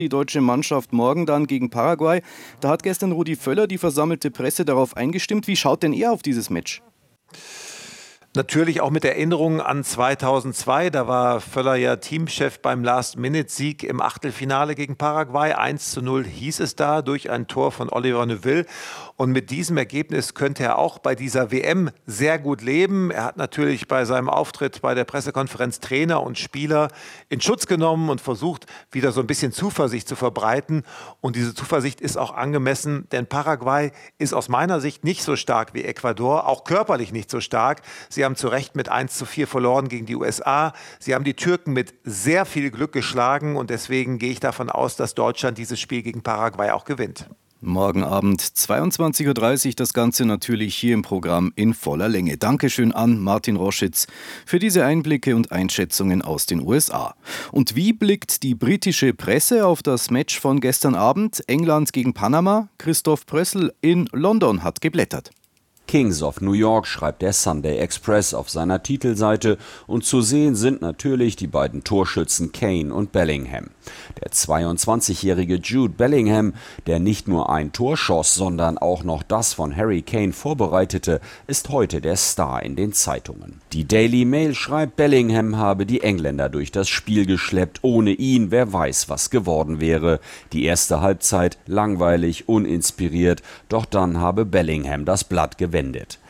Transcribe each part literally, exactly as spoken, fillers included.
Die deutsche Mannschaft morgen dann gegen Paraguay. Da hat gestern Rudi Völler die versammelte Presse darauf eingestimmt. Wie schaut denn er auf dieses Match? Natürlich auch mit Erinnerungen an zweitausendzwei, da war Völler ja Teamchef beim Last-Minute-Sieg im Achtelfinale gegen Paraguay. eins zu null hieß es da durch ein Tor von Oliver Neuville. Und mit diesem Ergebnis könnte er auch bei dieser W M sehr gut leben. Er hat natürlich bei seinem Auftritt bei der Pressekonferenz Trainer und Spieler in Schutz genommen und versucht, wieder so ein bisschen Zuversicht zu verbreiten. Und diese Zuversicht ist auch angemessen, denn Paraguay ist aus meiner Sicht nicht so stark wie Ecuador, auch körperlich nicht so stark. Sie haben zu Recht mit eins zu vier verloren gegen die U S A. Sie haben die Türken mit sehr viel Glück geschlagen und deswegen gehe ich davon aus, dass Deutschland dieses Spiel gegen Paraguay auch gewinnt. Morgen Abend zweiundzwanzig Uhr dreißig, das Ganze natürlich hier im Programm in voller Länge. Dankeschön an Martin Roschitz für diese Einblicke und Einschätzungen aus den U S A. Und wie blickt die britische Presse auf das Match von gestern Abend? England gegen Panama? Christoph Prössl in London hat geblättert. Kings of New York, schreibt der Sunday Express auf seiner Titelseite, und zu sehen sind natürlich die beiden Torschützen Kane und Bellingham. Der zweiundzwanzigjährige Jude Bellingham, der nicht nur ein Tor schoss, sondern auch noch das von Harry Kane vorbereitete, ist heute der Star in den Zeitungen. Die Daily Mail schreibt, Bellingham habe die Engländer durch das Spiel geschleppt, ohne ihn, wer weiß, was geworden wäre. Die erste Halbzeit langweilig, uninspiriert, doch dann habe Bellingham das Blatt gewendet.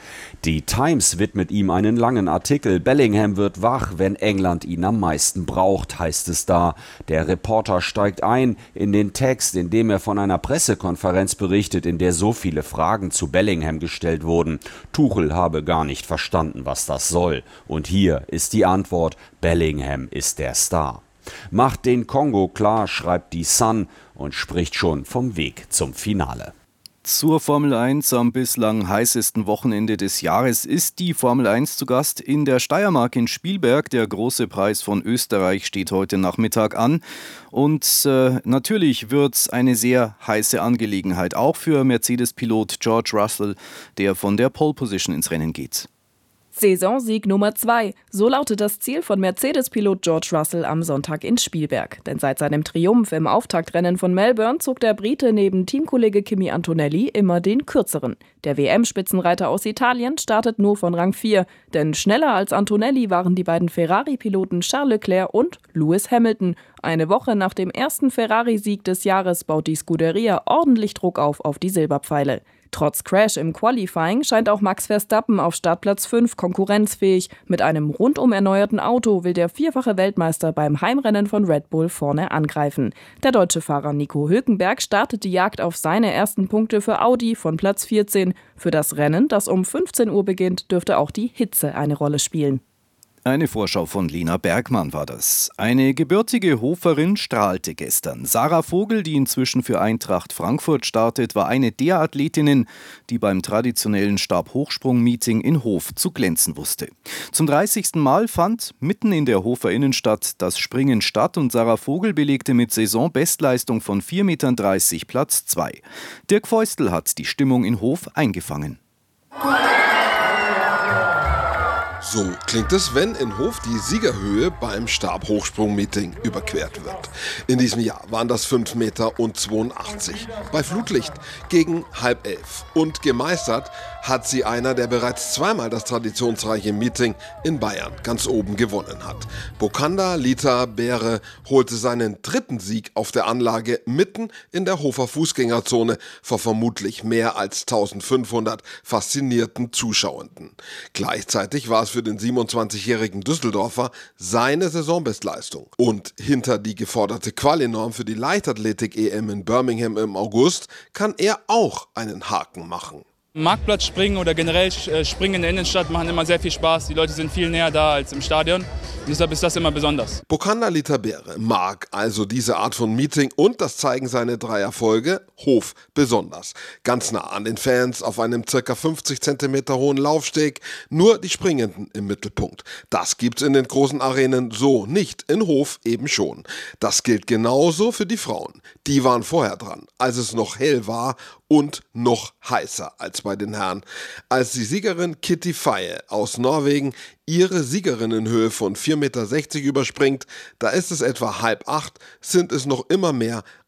Die Times widmet ihm einen langen Artikel. Bellingham wird wach, wenn England ihn am meisten braucht, heißt es da. Der Reporter steigt ein in den Text, in dem er von einer Pressekonferenz berichtet, in der so viele Fragen zu Bellingham gestellt wurden. Tuchel habe gar nicht verstanden, was das soll. Und hier ist die Antwort: Bellingham ist der Star. Macht den Kongo klar, schreibt die Sun und spricht schon vom Weg zum Finale. Zur Formel eins am bislang heißesten Wochenende des Jahres ist die Formel eins zu Gast in der Steiermark in Spielberg. Der große Preis von Österreich steht heute Nachmittag an. Und äh, natürlich wird es eine sehr heiße Angelegenheit, auch für Mercedes-Pilot George Russell, der von der Pole Position ins Rennen geht. Saisonsieg Nummer zwei. So lautet das Ziel von Mercedes-Pilot George Russell am Sonntag in Spielberg. Denn seit seinem Triumph im Auftaktrennen von Melbourne zog der Brite neben Teamkollege Kimi Antonelli immer den kürzeren. Der W M-Spitzenreiter aus Italien startet nur von Rang vier. Denn schneller als Antonelli waren die beiden Ferrari-Piloten Charles Leclerc und Lewis Hamilton. Eine Woche nach dem ersten Ferrari-Sieg des Jahres baut die Scuderia ordentlich Druck auf auf die Silberpfeile. Trotz Crash im Qualifying scheint auch Max Verstappen auf Startplatz fünf konkurrenzfähig. Mit einem rundum erneuerten Auto will der vierfache Weltmeister beim Heimrennen von Red Bull vorne angreifen. Der deutsche Fahrer Nico Hülkenberg startet die Jagd auf seine ersten Punkte für Audi von Platz vierzehn. Für das Rennen, das um fünfzehn Uhr beginnt, dürfte auch die Hitze eine Rolle spielen. Eine Vorschau von Lena Bergmann war das. Eine gebürtige Hoferin strahlte gestern. Sarah Vogel, die inzwischen für Eintracht Frankfurt startet, war eine der Athletinnen, die beim traditionellen Stabhochsprung-Meeting in Hof zu glänzen wusste. Zum dreißigsten Mal fand mitten in der Hofer Innenstadt das Springen statt und Sarah Vogel belegte mit Saisonbestleistung von vier Komma dreißig Meter Platz zwei. Dirk Feustel hat die Stimmung in Hof eingefangen. So klingt es, wenn in Hof die Siegerhöhe beim Stabhochsprung-Meeting überquert wird. In diesem Jahr waren das fünf Komma zweiundachtzig Meter bei Flutlicht gegen halb elf. Und gemeistert hat sie einer, der bereits zweimal das traditionsreiche Meeting in Bayern ganz oben gewonnen hat. Bokanda Lita Beere holte seinen dritten Sieg auf der Anlage mitten in der Hofer Fußgängerzone vor vermutlich mehr als eintausendfünfhundert faszinierten Zuschauenden. Gleichzeitig war es für den siebenundzwanzigjährigen Düsseldorfer seine Saisonbestleistung. Und hinter die geforderte Quali-Norm für die Leichtathletik-E M in Birmingham im August kann er auch einen Haken machen. Marktplatz springen oder generell Springen in der Innenstadt machen immer sehr viel Spaß. Die Leute sind viel näher da als im Stadion. Und deshalb ist das immer besonders. Bokanda Lita Beere mag also diese Art von Meeting und das zeigen seine drei Erfolge, Hof besonders. Ganz nah an den Fans auf einem ca. fünfzig Zentimeter hohen Laufsteg, nur die Springenden im Mittelpunkt. Das gibt's in den großen Arenen so nicht, in Hof eben schon. Das gilt genauso für die Frauen. Die waren vorher dran, als es noch hell war und noch heißer als bei den Herren. Als die Siegerin Kitty Faye aus Norwegen ihre Siegerinnenhöhe von vier Komma sechzig Meter überspringt, da ist es etwa halb acht, sind es noch immer mehr